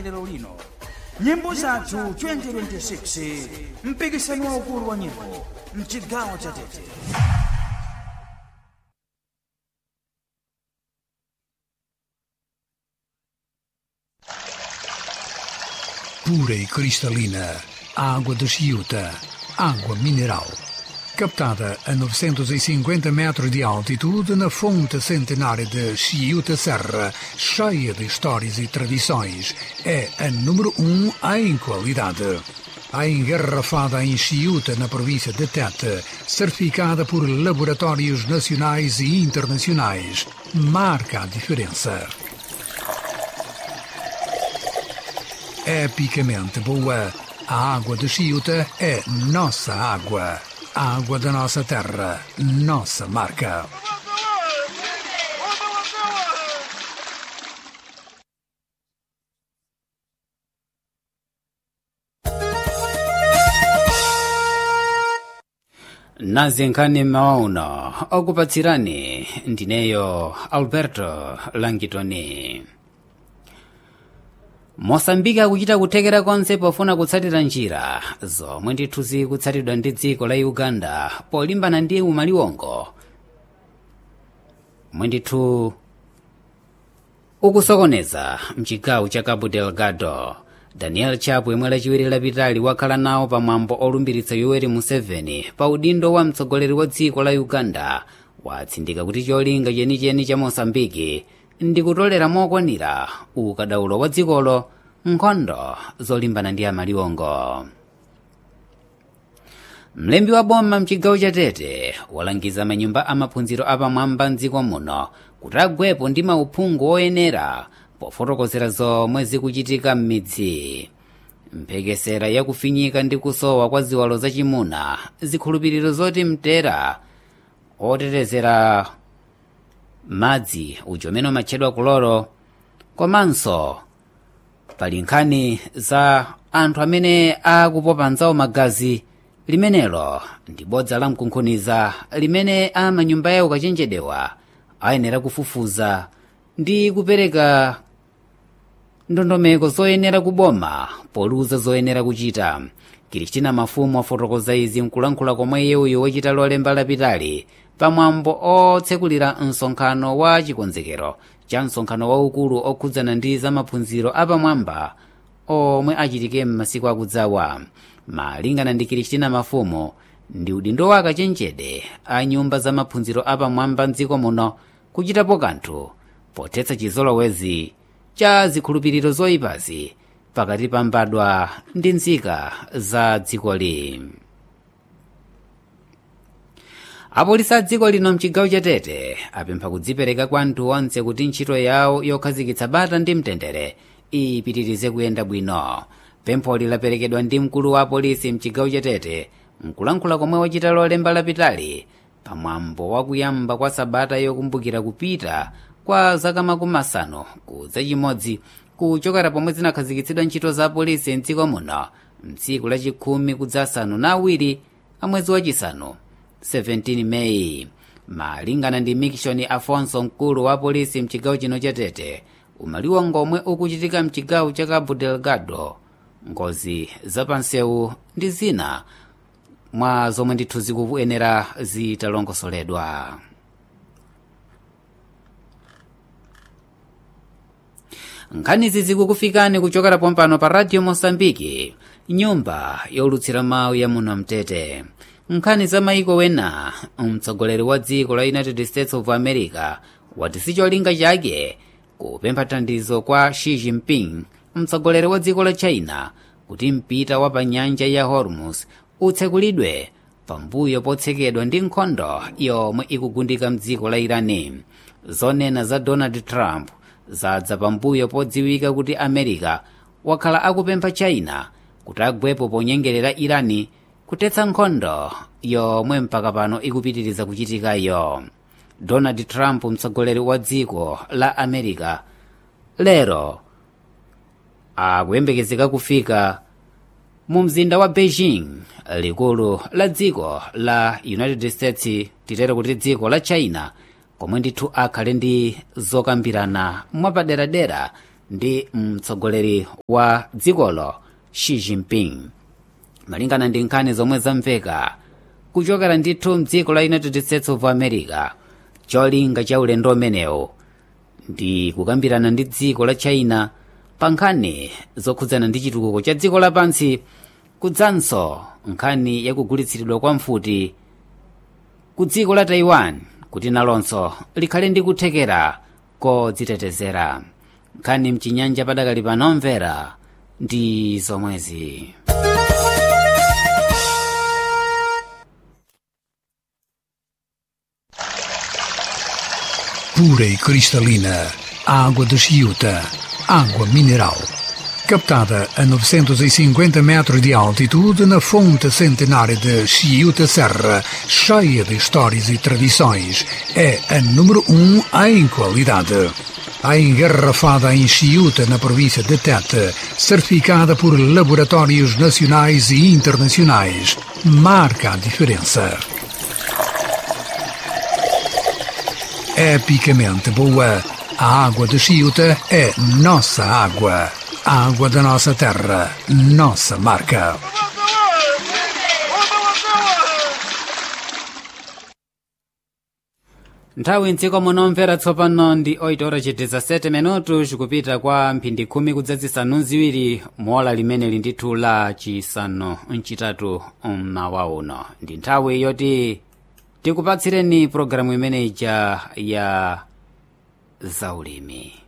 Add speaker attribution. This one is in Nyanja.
Speaker 1: lero lino. Nyimbo zathu 2026 mpikisano waukulu wa nyimbo mchigawo cha Tete.
Speaker 2: Pura e cristalina, água de Chiuta, água mineral. Captada a 950 metros de altitude na fonte centenária de Chiuta Serra, cheia de histórias e tradições, é a número 1 em qualidade. A engarrafada em Chiuta, na província de Tete, certificada por laboratórios nacionais e internacionais, marca a diferença. Epicamente boa, a água de Chiuta é nossa água. A água da nossa terra, nossa marca.
Speaker 3: Nazenkani maono okupatsirani ndineyo Alberto Langitoni. Mosambiki akuchita kuthekera konse pofuna kutsatira njira zomwe ndithu zikutsatidwa ndi dziko la Uganda polimbana ndi umaliwongo omwe ndithu ukusokoneza mchigawo cha Cabo Delgado. Daniel Chapo yemwe lachiwiri lapitali wakhala nawo pamwambo olumbiritsa Yoweri Museveni pa udindo wa mtsogoleri wa dziko la Uganda watsindika kuti cholinga chenicheni cha Mosambiki ndi kutolera mokwanira ukadaulo wa dzikolo nkhondo zolimbana ndi amaliwongo. Mlembi wa boma mchigawo cha Tete walangiza manyumba amaphunziro apamwamba mdziko muno kuti agwepo ndi mauphungu oyenera pofotokozera zomwe zikuchitika m'midzi. Mphekesera yakufinyika ndi kusowa kwa ziwalo zachimuna, zikhulupiriro zoti mtera otetezera madzi uja umene umatchedwa kuloro, komanso pali nkhani za anthu amene akupopa nzawo magazi. Limenelo ndi bodza la mkunkhuniza limene amanyumba yawo kachenjedewa ayenera kufufuza ndi kupereka ndondomeko zoyenera kuboma poluza zoyenera kuchita. Kristina Mafumu afotokoza izi mkulankhula komwe yewuyo wachita lolemba lapitali pamwambo otsekulira msonkhano wa chikonzekero cha msonkhano waukulu okhudzana ndi zamaphunziro apamwamba omwe achitike m'masiku akudzawa. Malingana ndi Kristina Mafumu, ndi udindo wa akachenjede a nyumba zamaphunziro apamwamba mdziko muno kuchitapo kanthu pothetsa chizolowezi cha zikhulupiriro zoyipazi pakati pa mbadwa ndi nzika za dzikoli. Apolisi a dziko lino mchigawo cha Tete apempha kudzipereka kwa anthu onse kuti ntchito yawo yokhazikitsa bata ndi mtendere ipitirize kuyenda bwino. Pempholi laperekedwa ndi mkulu wa apolisi mchigawo cha Tete mkulankhula komwe wachita lolemba lapitali pamwambo wakuyamba kwa sabata yokumbukira kupita kwa zaka makumi asanu kudza chimodzi kuchokera pomwe zinakhazikitsidwa ntchito za apolisi mdziko muno mtsiku la 10 kudza asanu na awiri a mwezi wachisanu 17 Meyi. Malingana ndi Mikishoni Afonso, mkulu wa apolisi mchigawo chino cha Tete, umaliwongo omwe ukuchitika mchigawo cha Cabo Delgado, ngozi zapansewu ndi zina mwa zomwe ndithu zikuyenera zitalongosoledwa. Nkhanizi zikukufikani kuchokera pompano pa Radio Mosambiki, nyumba yolutsira mawu ya muno mtete. Nkhani za maiko wena, mtsogoleri wa dziko la United States of America wati sicholinga chake kupempha thandizo kwa Xi Jinping, mtsogoleri wa dziko la China, kuti mpita wa pa nyanja ya Hormuz utsekulidwe pambuyo potsekedwa ndi nkhondo yomwe ikugundika mdziko la Irani. Zonena za Donald Trump zadza pambuyo podziwika kuti America wakhala akupempha China kuti agwepo ponyengerera Irani kutetsa nkhondo yomwe mpaka pano ikupitiriza kuchitikayo. Donald Trump, mtsogoleri wa dziko la America, lero akuyembekezeka kufika mu mzinda wa Beijing, likulu la dziko la United States, titero kuti dziko la China, komwe ndithu akhale ndi zokambirana mwapaderadera ndi mtsogoleri wa dzikolo Xi Jinping. Malingana ndi nkhani zomwe zamveka kuchokera ndithu mdziko la United States of America, cholinga cha ulendo umenewu ndi kukambirana ndi dziko la China pa nkhani zokhudzana ndi chitukuko cha dziko lapansi, kudzanso nkhani yakugulitsiridwa kwa mfuti ku dziko la Taiwan kuti nalonso likhale ndi kuthekera kodzitetezera. Nkhani mchinyanja padakali panomvera ndi zomwezi.
Speaker 2: Pura e cristalina, água de Chiuta, água mineral. Captada a 950 metros de altitude na fonte centenária de Chiuta Serra, cheia de histórias e tradições, é a número 1 em qualidade. A engarrafada em Chiuta, na província de Tete, certificada por laboratórios nacionais e internacionais, marca a diferença. Epicamente boa, a água de Chiuta é nossa água. A água da nossa terra, nossa marca.
Speaker 3: Nthawi mdziko munomvera tsopano ndi 8:17 minutos kupita kwa mphindi 10 kudzazisanu ziwiri mola limeneli ndithu la chisanu mchitatu mmawa uno. Ndi nthawi yoti tikupatsireni programu imeneyi ya zaulimi.